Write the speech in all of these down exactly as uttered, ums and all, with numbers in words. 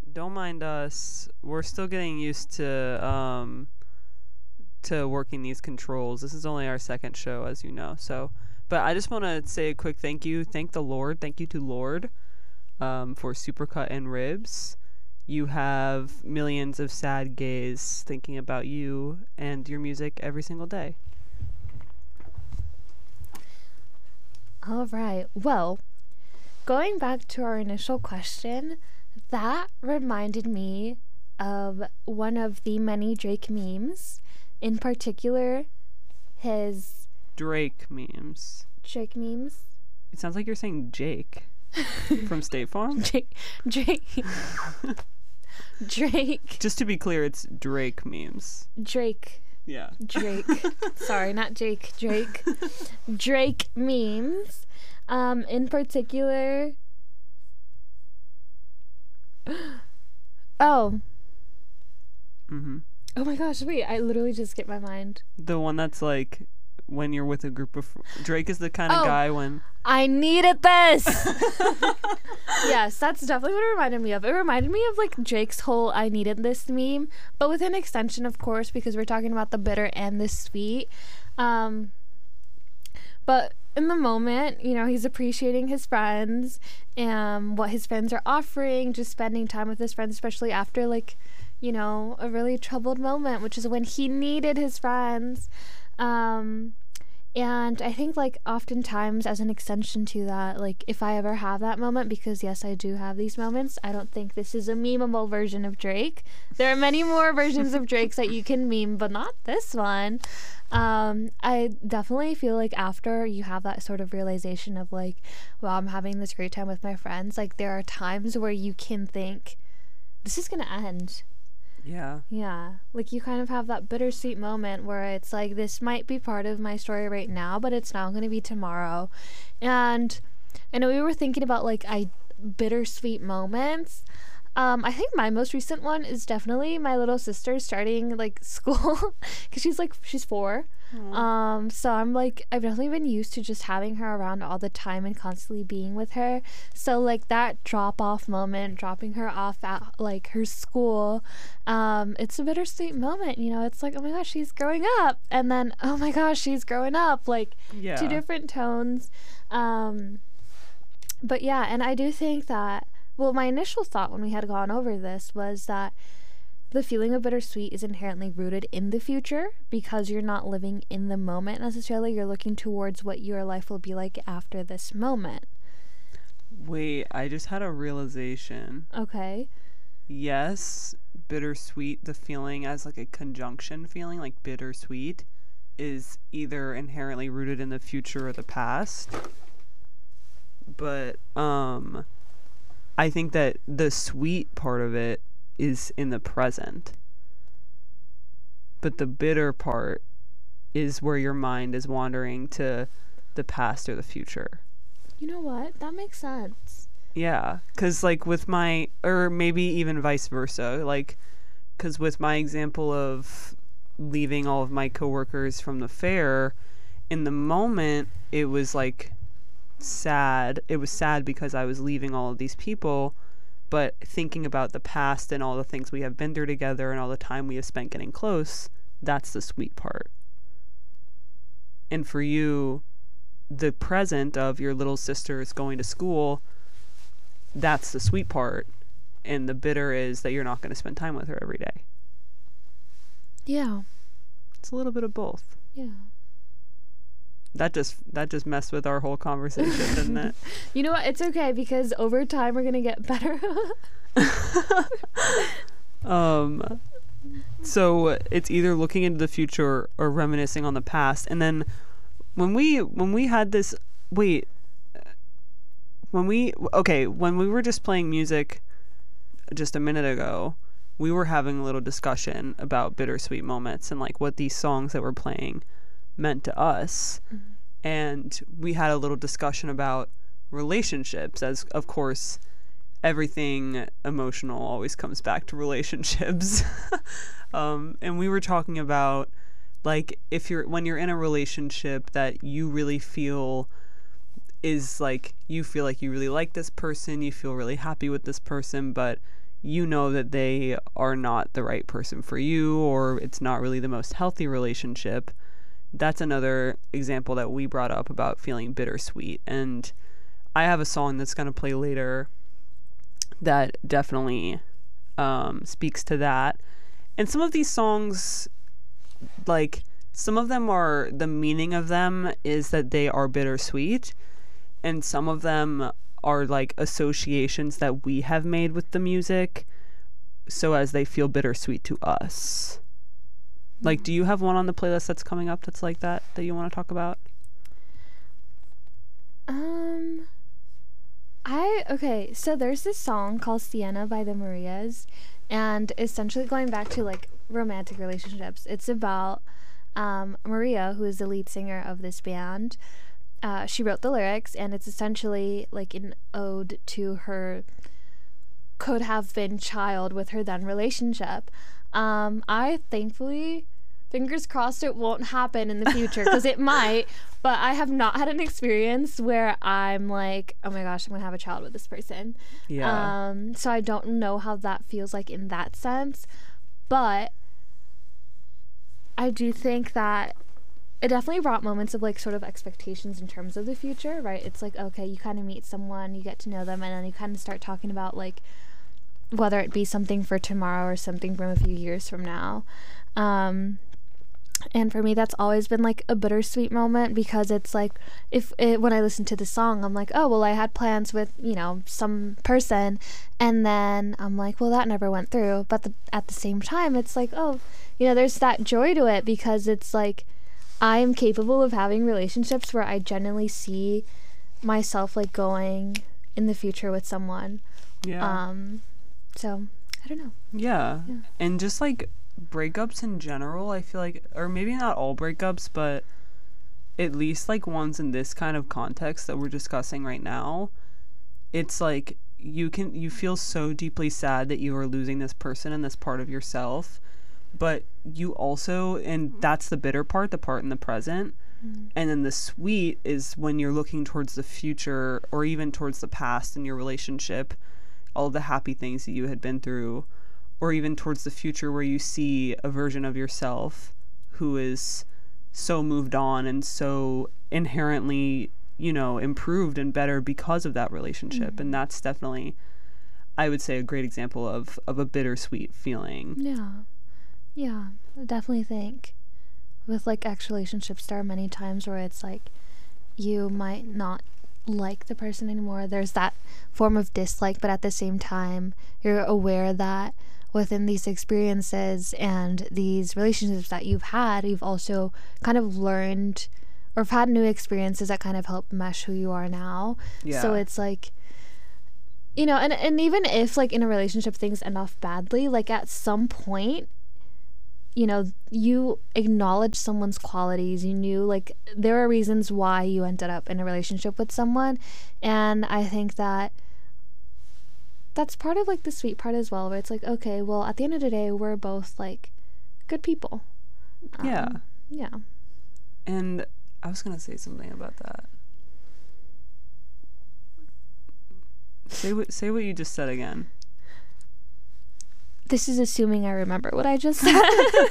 Don't mind us. We're still getting used to um to working these controls. This is only our second show, as you know. So, but I just want to say a quick thank you. Thank the Lord. Thank you to Lord um, for Supercut and Ribs. You have millions of sad gays thinking about you and your music every single day. All right. Well, going back to our initial question, that reminded me of one of the many Drake memes. In particular, his Drake memes. Drake memes. It sounds like you're saying Jake from State Farm. Drake. Drake. Drake. Just to be clear, it's Drake memes. Drake. Yeah. Drake. Sorry, not Jake. Drake. Drake memes. Um, in particular. Oh. Mm-hmm. Oh my gosh, wait, I literally just skipped my mind. The one that's like when you're with a group of... Drake is the kind of Oh. guy when... I needed this! Yes, that's definitely what it reminded me of. It reminded me of like Drake's whole I needed this meme, but with an extension, of course, because we're talking about the bitter and the sweet. Um, but in the moment, you know, he's appreciating his friends and what his friends are offering, just spending time with his friends, especially after like, you know, a really troubled moment, which is when he needed his friends. Um, and I think, like, oftentimes as an extension to that, like, if I ever have that moment, because, yes, I do have these moments, I don't think this is a memeable version of Drake. There are many more versions of Drake's that you can meme, but not this one. Um, I definitely feel like after you have that sort of realization of, like, well, I'm having this great time with my friends, like, there are times where you can think, this is gonna end. Yeah. Yeah, like you kind of have that bittersweet moment where it's like, this might be part of my story right now, but it's not going to be tomorrow. And I know we were thinking about like I bittersweet moments. Um, I think my most recent one is definitely my little sister starting like school because she's like she's four. Aww. Um, so I'm like I've definitely been used to just having her around all the time and constantly being with her. So like that drop off moment, dropping her off at like her school, um, it's a bittersweet moment. You know, it's like, oh my gosh, she's growing up, and then oh my gosh, she's growing up. Like Yeah. two different tones. Um, but yeah, and I do think that. Well, my initial thought when we had gone over this was that the feeling of bittersweet is inherently rooted in the future because you're not living in the moment necessarily. You're looking towards what your life will be like after this moment. Wait, I just had a realization. Okay. Yes, bittersweet, the feeling as like a conjunction feeling, like bittersweet, is either inherently rooted in the future or the past. But, um... I think that the sweet part of it is in the present. But the bitter part is where your mind is wandering to the past or the future. You know what? That makes sense. Yeah, because like with my, or maybe even vice versa, like, because with my example of leaving all of my coworkers from the fair, in the moment, it was like, sad. It was sad because I was leaving all of these people, but thinking about the past and all the things we have been through together and all the time we have spent getting close, that's the sweet part. And for you, the present of your little sisters going to school, that's the sweet part, and the bitter is that you're not going to spend time with her every day. Yeah. It's a little bit of both. Yeah. That just that just messed with our whole conversation, didn't it? You know what? It's okay because over time we're gonna get better. um, so it's either looking into the future or reminiscing on the past. And then when we when we had this, wait, when we okay when we were just playing music just a minute ago, we were having a little discussion about bittersweet moments and like what these songs that we're playing meant to us. Mm-hmm. And we had a little discussion about relationships, as of course everything emotional always comes back to relationships. um, and we were talking about like if you're when you're in a relationship that you really feel is like you feel like you really like this person, you feel really happy with this person, but you know that they are not the right person for you, or it's not really the most healthy relationship. That's another example that we brought up about feeling bittersweet. And I have a song that's going to play later that definitely um, speaks to that. And some of these songs, like, some of them are, the meaning of them is that they are bittersweet, and some of them are like associations that we have made with the music so as they feel bittersweet to us. Like, do you have one on the playlist that's coming up that's like that that you want to talk about? Um, I, okay, so there's this song called Sienna by the Marias, and essentially going back to like romantic relationships. It's about um, Maria, who is the lead singer of this band. Uh, she wrote the lyrics, and it's essentially like an ode to her could have been child with her then relationship. Um, I thankfully, fingers crossed, it won't happen in the future, because it might, but I have not had an experience where I'm like, oh my gosh, I'm going to have a child with this person. Yeah. Um, so I don't know how that feels like in that sense, but I do think that it definitely brought moments of like sort of expectations in terms of the future, right? It's like, okay, you kind of meet someone, you get to know them, and then you kind of start talking about like whether it be something for tomorrow or something from a few years from now. Um, and for me, that's always been like a bittersweet moment, because it's like, if it, when I listen to the song, I'm like, oh, well, I had plans with, you know, some person, and then I'm like, well, that never went through. But the, at the same time, it's like, oh, you know, there's that joy to it, because it's like, I am capable of having relationships where I genuinely see myself like going in the future with someone. Yeah. Um, so I don't know. Yeah. Yeah. And just like breakups in general, I feel like, or maybe not all breakups, but at least like ones in this kind of context that we're discussing right now, it's like you can, you feel so deeply sad that you are losing this person and this part of yourself. But you also, and that's the bitter part, the part in the present. Mm. And then the sweet is when you're looking towards the future, or even towards the past in your relationship, all the happy things that you had been through, or even towards the future where you see a version of yourself who is so moved on and so inherently, you know, improved and better because of that relationship. Mm. And that's definitely, I would say, a great example of, of a bittersweet feeling. Yeah. Yeah, I definitely think with like ex relationships, there are many times where it's like you might not like the person anymore. There's that form of dislike, but at the same time, you're aware that within these experiences and these relationships that you've had, you've also kind of learned or have had new experiences that kind of help mesh who you are now. Yeah. So it's like, you know, and, and even if like in a relationship things end off badly, like at some point, you know, you acknowledge someone's qualities. You knew, like, there are reasons why you ended up in a relationship with someone. And I think that that's part of, like, the sweet part as well, where it's like, okay, well, at the end of the day, we're both, like, good people. Yeah. Um, yeah. And I was going to say something about that. Say what, say what you just said again. This is assuming I remember what I just said.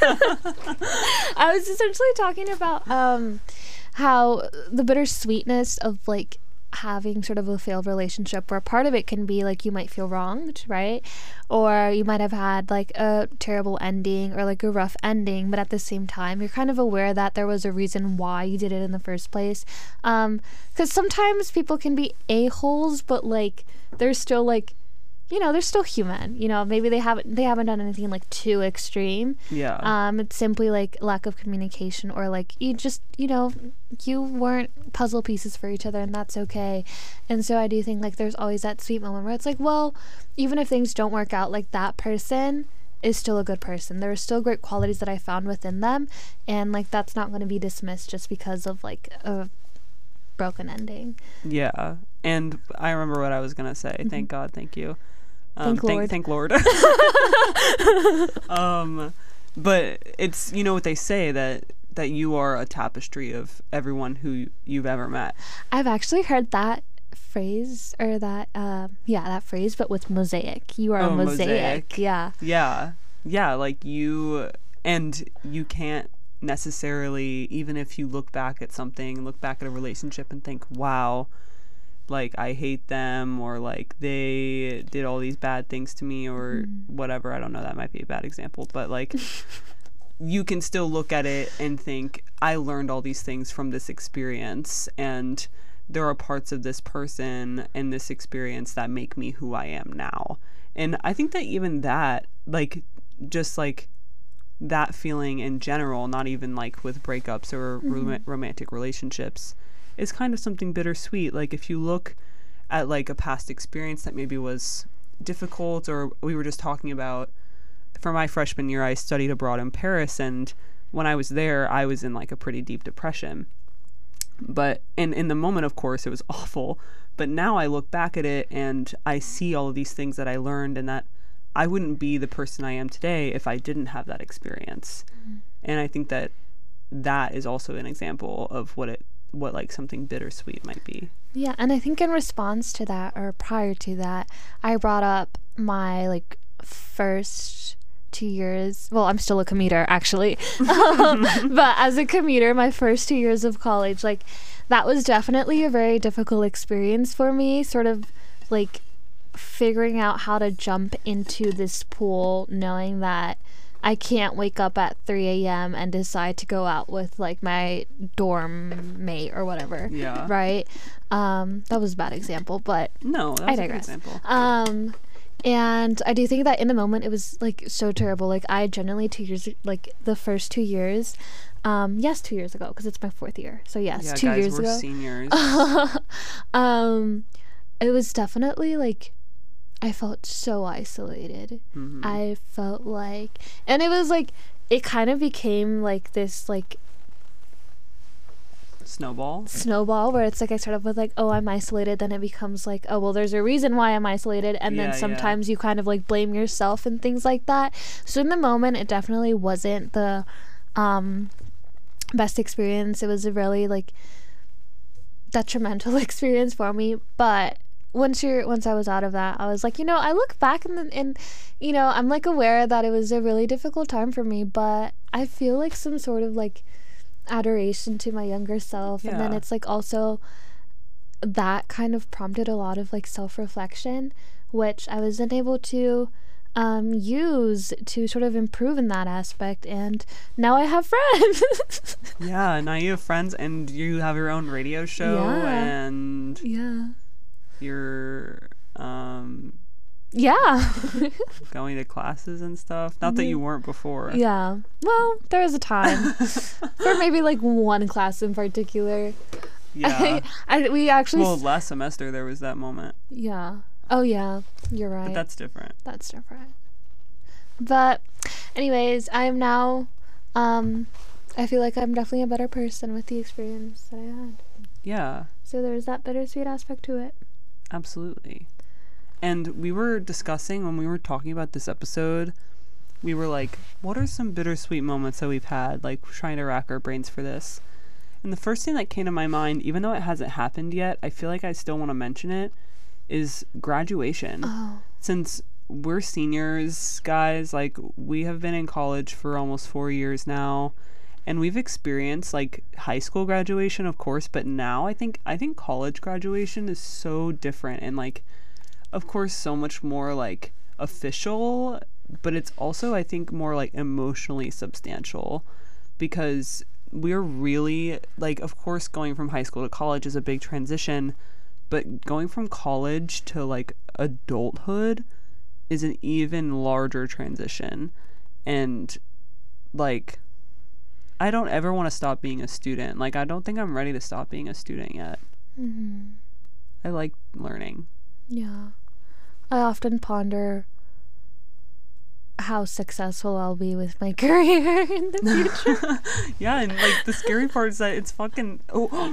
I was essentially talking about um, how the bittersweetness of like having sort of a failed relationship, where part of it can be like you might feel wronged, right? Or you might have had like a terrible ending or like a rough ending, but at the same time, you're kind of aware that there was a reason why you did it in the first place. Um, 'cause sometimes people can be a-holes, but like they're still like, you know, they're still human. You know, maybe they haven't they haven't done anything like too extreme. Yeah. Um, it's simply like lack of communication, or like you just, you know, you weren't puzzle pieces for each other, and that's okay. And so I do think like there's always that sweet moment where it's like, well, even if things don't work out, like that person is still a good person. There are still great qualities that I found within them, and like that's not going to be dismissed just because of like a broken ending. Yeah. And I remember what I was gonna say. Mm-hmm. Thank God. Thank you. Um, thank, thank Lord. Thank Lord. um, but it's, you know what they say, that that you are a tapestry of everyone who you've ever met. I've actually heard that phrase or that uh yeah that phrase, but with mosaic. You are Oh, a mosaic. mosaic. Yeah. Yeah. Yeah, like you and you can't necessarily, even if you look back at something, look back at a relationship and think, wow, like I hate them, or like they did all these bad things to me, or Mm. whatever. I don't know, that might be a bad example, but like you can still look at it and think, I learned all these things from this experience, and there are parts of this person and this experience that make me who I am now. And I think that even that, like, just like that feeling in general, not even like with breakups or Mm-hmm. rom- romantic relationships, is kind of something bittersweet. Like if you look at like a past experience that maybe was difficult, or we were just talking about, for my freshman year, I studied abroad in Paris, and when I was there, I was in like a pretty deep depression. But in in the moment, of course, it was awful. But now I look back at it and I see all of these things that I learned, and that I wouldn't be the person I am today if I didn't have that experience. Mm-hmm. And I think that that is also an example of what it what like something bittersweet might be. Yeah, and I think in response to that, or prior to that, I brought up my like first two years. Well, I'm still a commuter actually, um, but as a commuter, my first two years of college, like that was definitely a very difficult experience for me. Sort of like figuring out how to jump into this pool, knowing that I can't wake up at three a.m. and decide to go out with like my dorm mate or whatever. Yeah. Right? Um, that was a bad example, but No, that I was a good digress. example. um, and I do think that in the moment it was like so terrible. Like I generally two years, like the first two years, um, yes, two years ago, because it's my fourth year. So yes, yeah, two guys, years we're ago. seniors. um, it was definitely like I felt so isolated. Mhm. I felt like, and it was like it kind of became like this like Snowball. snowball where it's like I start off with like, oh, I'm isolated, then it becomes like, oh well, there's a reason why I'm isolated, and Yeah, then yeah. sometimes you kind of like blame yourself and things like that. So in the moment it definitely wasn't the um best experience. It was a really like detrimental experience for me, but once you're once I was out of that, I was like, you know, I look back and and, and you know, I'm like aware that it was a really difficult time for me, but I feel like some sort of like adoration to my younger self. And then Yeah. it's like also that kind of prompted a lot of like self-reflection, which I wasn't able to um use to sort of improve in that aspect, and now I have friends. Yeah, now you have friends and you have your own radio show, Yeah. and Yeah. you're um Yeah. going to classes and stuff. Not that you weren't before. Yeah. Well, there was a time for maybe like one class in particular. Yeah. I, we actually Well, s- last semester there was that moment, yeah. Oh yeah, you're right. but that's different. That's different. But anyways, I'm now um I feel like I'm definitely a better person with the experience that I had. Yeah, So there's that bittersweet aspect to it. absolutely. And we were discussing when we were talking about this episode, we were like, what are some bittersweet moments that we've had? Like trying to rack our brains for this. And the first thing that came to my mind, even though it hasn't happened yet, I feel like I still want to mention it, is graduation. Oh. Since we're seniors, guys, like we have been in college for almost four years now, and we've experienced like high school graduation, of course, but now I think I think college graduation is so different, and like of course so much more like official, but it's also I think more like emotionally substantial, because we're really like, of course going from high school to college is a big transition, but going from college to like adulthood is an even larger transition. And like I don't ever want to stop being a student. Like I don't think I'm ready to stop being a student yet. Mhm. I like learning. Yeah. I often ponder how successful I'll be with my career in the future. Yeah, and like the scary part is that it's fucking oh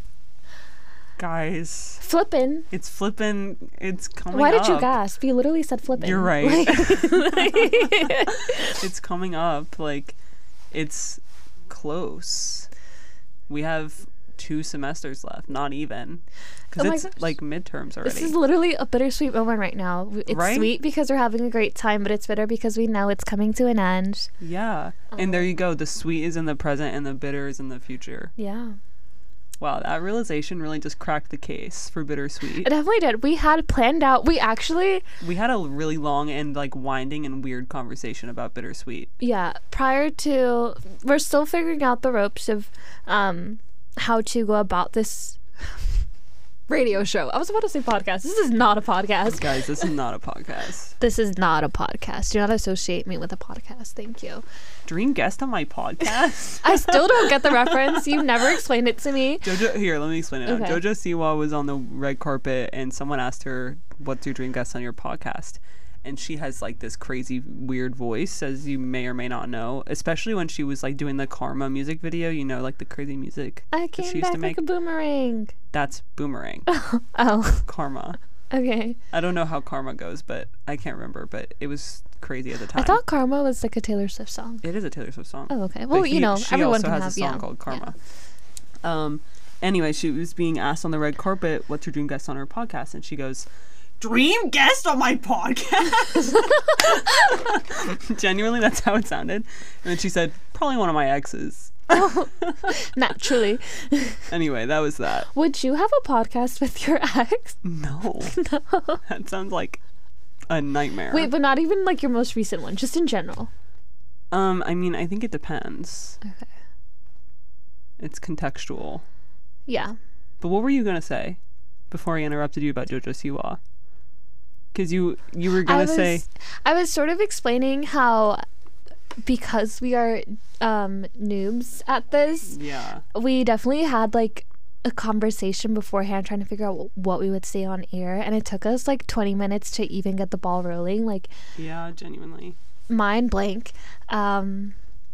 guys, Flippin'. it's flipping, it's coming Why did you up. gasp? You literally said flippin'. You're right. Like- It's coming up, like it's close. We have two semesters left, not even. Because Oh my it's gosh. like midterms already. This is literally a bittersweet moment right now. It's Right? sweet because we're having a great time, but it's bitter because we know it's coming to an end. Yeah. And there you go. The sweet is in the present and the bitter is in the future. Yeah. Wow, that realization really just cracked the case for bittersweet. It definitely did. We had planned out. We actually, We had a really long and like winding and weird conversation about bittersweet. yeah, prior to, we're still figuring out the ropes of um, how to go about this radio show. I was about to say podcast. This is not a podcast. Guys, this is not a podcast. This is not a podcast. Do not associate me with a podcast. Thank you. Dream guest on my podcast? I still don't get the reference. You've never explained it to me. Jojo, here, let me explain it. now. Okay. Jojo Siwa was on the red carpet and someone asked her, what's your dream guest on your podcast? And she has like this crazy weird voice, as you may or may not know, especially when she was like doing the Karma music video, you know, like the crazy music I that she came used back to make. like a boomerang. That's Boomerang. Oh, Karma. okay. I don't know how Karma goes, but I can't remember, but it was crazy at the time. I thought Karma was like a Taylor Swift song. It is a Taylor Swift song. Oh, okay. But Well, he- you know, she everyone also can has have a song yeah. called yeah. Karma. Um, anyway, she was being asked on the red carpet, "What's your dream guest on her podcast?" And she goes, "Dream guest on my podcast." Genuinely, that's how it sounded. And then she said, "Probably one of my exes." Naturally. Anyway, that was that. Would you have a podcast with your ex? No, that sounds like a nightmare. Wait, but not even like your most recent one, just in general. um, I mean, I think it depends. Okay. It's contextual. Yeah. But what were you gonna say before I interrupted you about Jojo Siwa? Because you you were I gonna was, say I was sort of explaining how because we are um noobs at this, yeah. we definitely had like a conversation beforehand trying to figure out what we would say on air, and it took us like twenty minutes to even get the ball rolling, like Yeah, genuinely. mind blank. Um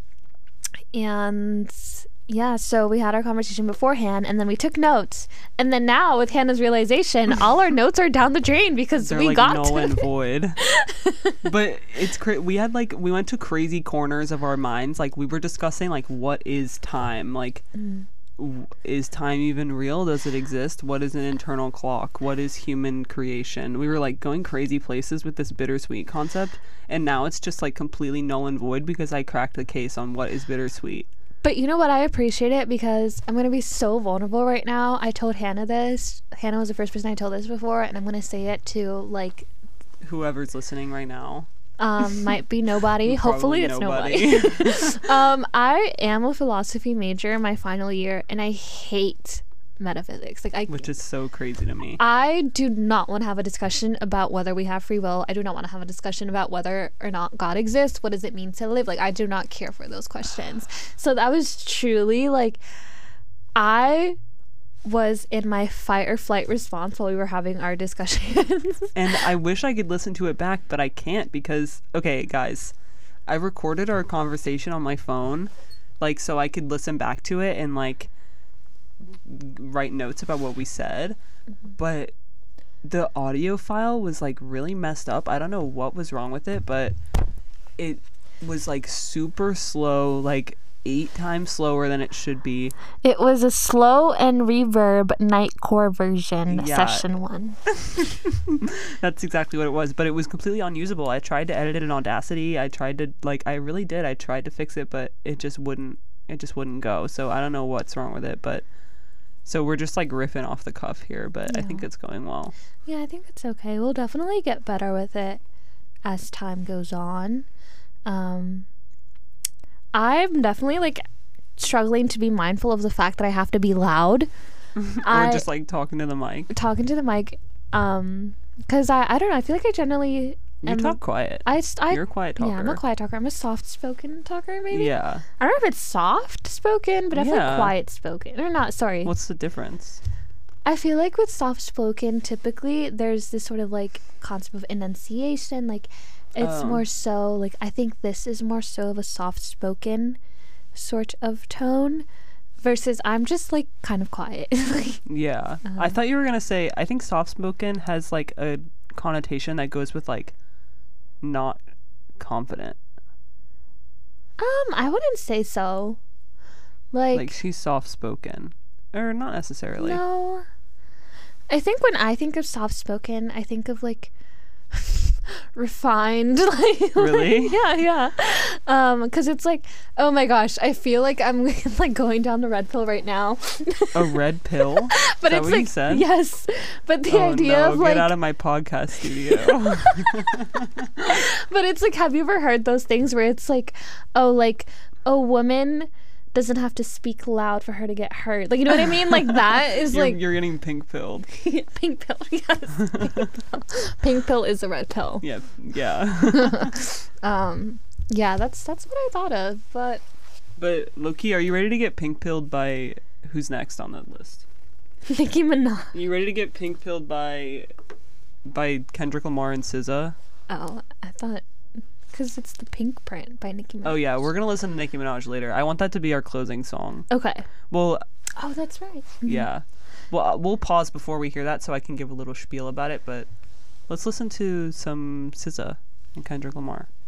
and yeah, so we had our conversation beforehand, and then we took notes, and then now with Hannah's realization, all our notes are down the drain because They're we like got null to and void. But it's cra- we had like we went to crazy corners of our minds. Like we were discussing like what is time? Like Mm. w- is time even real? Does it exist? What is an internal clock? What is human creation? We were like going crazy places with this bittersweet concept, and now it's just like completely null and void because I cracked the case on what is bittersweet. But you know what? I appreciate it because I'm going to be so vulnerable right now. I told Hannah this. Hannah was the first person I told this before, and I'm going to say it to, like, Whoever's listening right now. um, might be nobody. Hopefully it's Probably nobody. um, I am a philosophy major in my final year, and I hate metaphysics. Like, I Which is so crazy to me. I do not want to have a discussion about whether we have free will. I do not want to have a discussion about whether or not God exists. What does it mean to live? Like, I do not care for those questions. So that was truly like, I was in my fight or flight response while we were having our discussions. And I wish I could listen to it back, but I can't because, okay, guys, I recorded our conversation on my phone, like, so I could listen back to it and, like, write notes about what we said. But the audio file was, like, really messed up. I don't know what was wrong with it, but it was, like, super slow, like, eight times slower than it should be. It was a slow and reverb Nightcore version, Yeah. session one. That's exactly what it was, but it was completely unusable. I tried to edit it in Audacity. I tried to like I really did. I tried to fix it, but it just wouldn't it just wouldn't go. So I don't know what's wrong with it, but so we're just like riffing off the cuff here, but I think Yeah. it's going well. Yeah, I think it's okay. We'll definitely get better with it as time goes on. Um, I'm definitely like struggling to be mindful of the fact that I have to be loud. Or I just like talking to the mic. talking to the mic, um, because I I don't know. I feel like I generally You am, talk quiet. I, st- I You're a quiet talker. yeah, I'm a quiet talker. I'm a soft spoken talker, maybe. Yeah. I don't know if it's soft spoken, but I feel Yeah. like quiet spoken or not. Sorry. What's the difference? I feel like with soft spoken, typically there's this sort of like concept of enunciation. Like it's Oh. more so like I think this is more so of a soft spoken sort of tone versus I'm just like kind of quiet. Like, Yeah. I thought you were going to say I think soft spoken has like a connotation that goes with like not confident. um, I wouldn't say so. Like, Like she's soft spoken. Or not necessarily. No. I think when I think of soft spoken, I think of like refined. Like, Really? like, yeah, yeah. Um, because it's like, oh my gosh, I feel like I'm like going down the red pill right now. A red pill? But Is that it's what like, you said? yes. But the Oh, idea no, of get like, out of my podcast studio. but it's like, have you ever heard those things where it's like, oh, like a woman doesn't have to speak loud for her to get hurt. Like, you know what I mean? Like, that is you're, like you're getting pink pilled. pink pill. Yes, pink pill. Pink pill is a red pill. Yeah, yeah. Um, yeah, that's that's what I thought of. But But Loki, are you ready to get pink pilled by who's next on that list? Nicki Minaj. Are you ready to get pink pilled by by Kendrick Lamar and S Z A? Oh, I thought because it's the Pink Print by Nicki Minaj. Oh yeah, we're gonna listen to Nicki Minaj later. I want that to be our closing song. Okay. Well, Oh, that's right. Mhm. yeah. Well, we'll pause before we hear that so I can give a little spiel about it. But let's listen to some S Z A and Kendrick Lamar.